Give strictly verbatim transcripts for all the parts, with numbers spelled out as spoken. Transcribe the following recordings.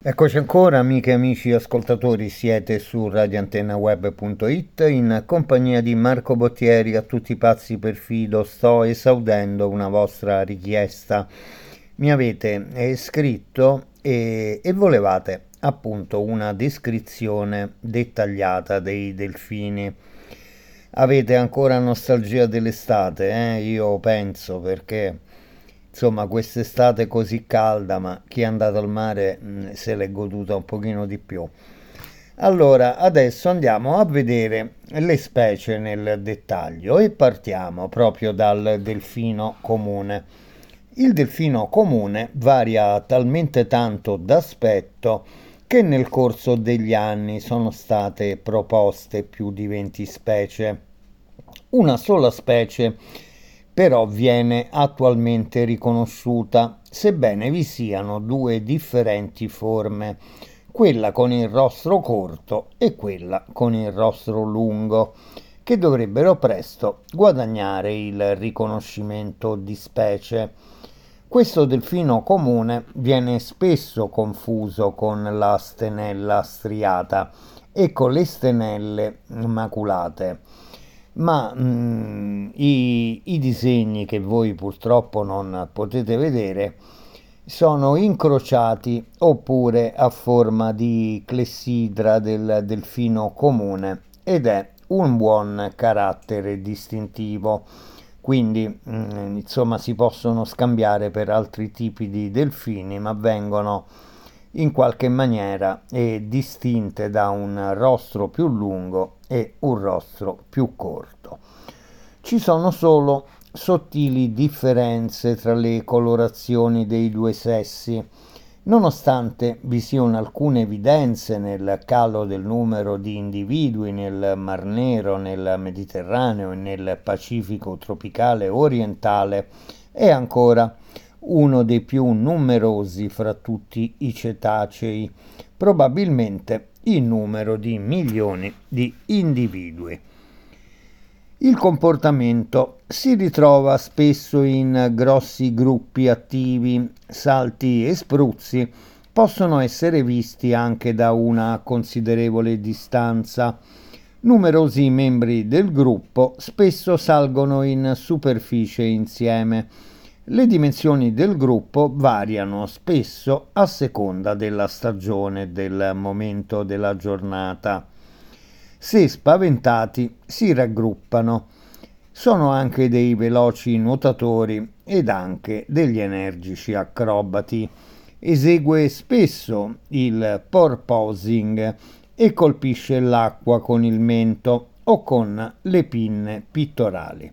Eccoci ancora, amiche e amici ascoltatori, siete su radioantennaweb punto it in compagnia di Marco Bottieri. A tutti i pazzi per fido sto esaudendo una vostra richiesta. Mi avete eh, scritto e, e volevate appunto una descrizione dettagliata dei delfini. Avete ancora nostalgia dell'estate, eh? Io penso, perché insomma quest'estate così calda, ma chi è andato al mare mh, se l'è goduta un pochino di più. Allora, adesso andiamo a vedere le specie nel dettaglio e partiamo proprio dal delfino comune. Il delfino comune varia talmente tanto d'aspetto che nel corso degli anni sono state proposte più di venti specie. Una sola specie però viene attualmente riconosciuta, sebbene vi siano due differenti forme, quella con il rostro corto e quella con il rostro lungo, che dovrebbero presto guadagnare il riconoscimento di specie. Questo delfino comune viene spesso confuso con la stenella striata e con le stenelle maculate, ma mm, i, i disegni che voi purtroppo non potete vedere sono incrociati oppure a forma di clessidra del delfino comune ed è un buon carattere distintivo. Quindi mm, insomma si possono scambiare per altri tipi di delfini, ma vengono in qualche maniera eh, distinte da un rostro più lungo e un rostro più corto. Ci sono solo sottili differenze tra le colorazioni dei due sessi, nonostante vi siano alcune evidenze nel calo del numero di individui nel Mar Nero, nel Mediterraneo e nel Pacifico tropicale orientale, è ancora uno dei più numerosi fra tutti i cetacei, probabilmente in numero di milioni di individui. Il comportamento si ritrova spesso in grossi gruppi attivi, salti e spruzzi possono essere visti anche da una considerevole distanza. Numerosi membri del gruppo spesso salgono in superficie insieme. Le dimensioni del gruppo variano spesso a seconda della stagione e del momento della giornata. Se spaventati si raggruppano. Sono anche dei veloci nuotatori ed anche degli energici acrobati. Esegue spesso il porpoising e colpisce l'acqua con il mento o con le pinne pittorali.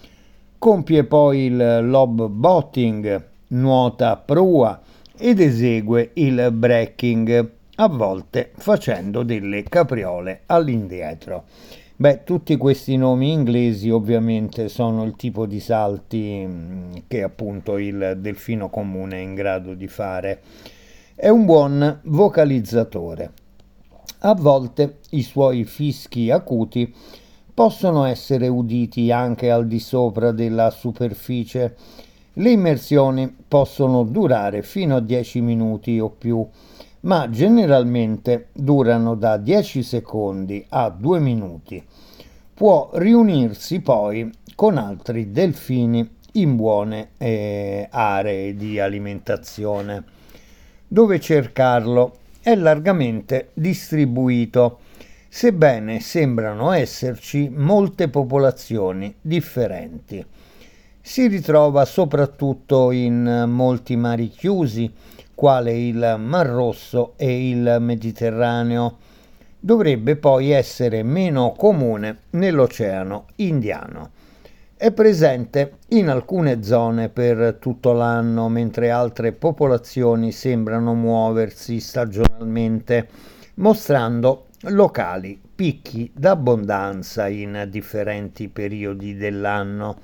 Compie poi il lobboating, nuota a prua ed esegue il breaking, a volte facendo delle capriole all'indietro. Beh, tutti questi nomi inglesi ovviamente sono il tipo di salti che appunto il delfino comune è in grado di fare. È un buon vocalizzatore. A volte i suoi fischi acuti possono essere uditi anche al di sopra della superficie. Le immersioni possono durare fino a dieci minuti o più, ma generalmente durano da dieci secondi a due minuti. Può riunirsi poi con altri delfini in buone eh, aree di alimentazione. Dove cercarlo? È largamente distribuito, sebbene sembrano esserci molte popolazioni differenti. Si ritrova soprattutto in molti mari chiusi, quale il Mar Rosso e il Mediterraneo. Dovrebbe poi essere meno comune nell'Oceano Indiano. È presente in alcune zone per tutto l'anno, mentre altre popolazioni sembrano muoversi stagionalmente, mostrando locali picchi d'abbondanza in differenti periodi dell'anno.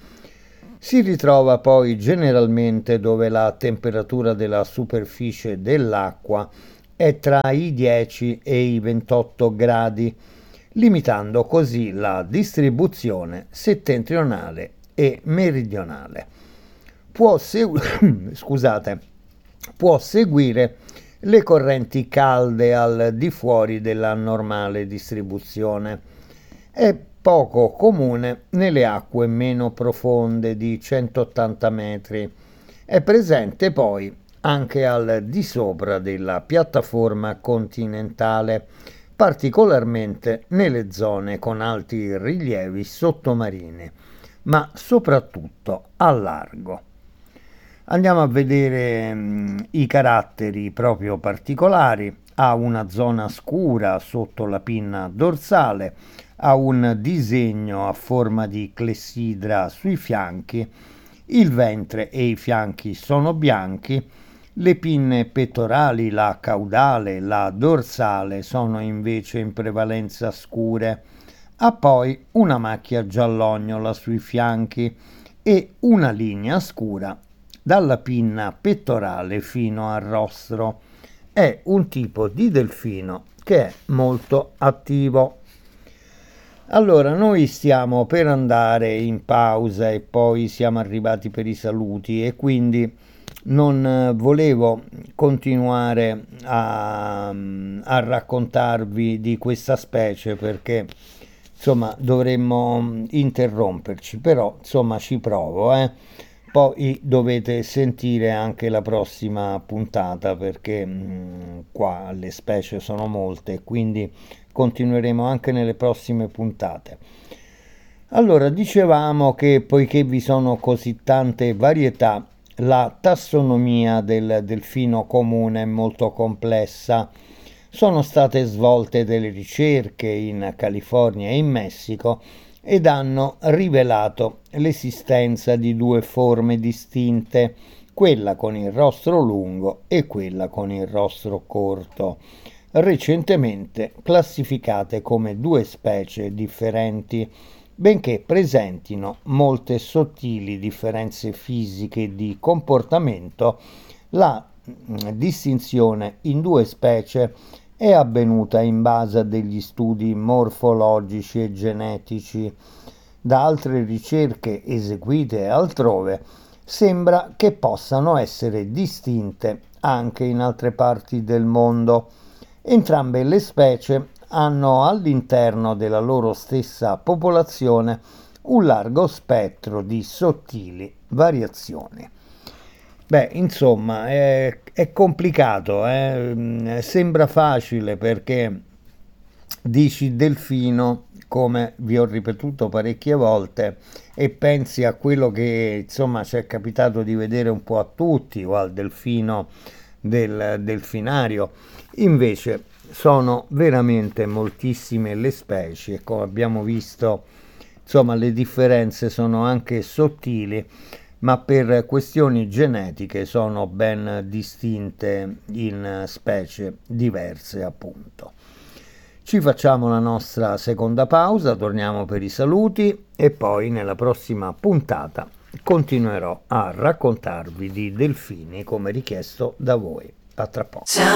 Si ritrova poi generalmente dove la temperatura della superficie dell'acqua è tra i dieci e i ventotto gradi, limitando così la distribuzione settentrionale e meridionale. Può, segu- scusate, può seguire le correnti calde al di fuori della normale distribuzione. È poco comune nelle acque meno profonde di centottanta metri. È presente poi anche al di sopra della piattaforma continentale, particolarmente nelle zone con alti rilievi sottomarini, ma soprattutto al largo. Andiamo a vedere mh, i caratteri proprio particolari. Ha una zona scura sotto la pinna dorsale, ha un disegno a forma di clessidra sui fianchi, il ventre e i fianchi sono bianchi, le pinne pettorali, la caudale, la dorsale sono invece in prevalenza scure. Ha poi una macchia giallognola sui fianchi e una linea scura dalla pinna pettorale fino al rostro. È un tipo di delfino che è molto attivo. Allora, noi stiamo per andare in pausa e poi siamo arrivati per i saluti e quindi non volevo continuare a, a raccontarvi di questa specie perché insomma dovremmo interromperci, però insomma ci provo, eh. Poi dovete sentire anche la prossima puntata perché mh, qua le specie sono molte, quindi continueremo anche nelle prossime puntate. Allora, dicevamo che poiché vi sono così tante varietà, la tassonomia del delfino comune è molto complessa. Sono state svolte delle ricerche in California e in Messico ed hanno rivelato l'esistenza di due forme distinte, quella con il rostro lungo e quella con il rostro corto, recentemente classificate come due specie differenti, benché presentino molte sottili differenze fisiche e di comportamento. La distinzione in due specie è avvenuta in base a degli studi morfologici e genetici. Da altre ricerche eseguite altrove sembra che possano essere distinte anche in altre parti del mondo. Entrambe le specie hanno all'interno della loro stessa popolazione un largo spettro di sottili variazioni. Beh, insomma, è, è complicato, eh? Sembra facile perché dici delfino, come vi ho ripetuto parecchie volte, e pensi a quello che insomma ci è capitato di vedere un po' a tutti, o al delfino del delfinario. Invece sono veramente moltissime le specie, come abbiamo visto, insomma, le differenze sono anche sottili, ma per questioni genetiche sono ben distinte in specie diverse, appunto. Ci facciamo la nostra seconda pausa, torniamo per i saluti e poi nella prossima puntata continuerò a raccontarvi di delfini come richiesto da voi. A tra poco.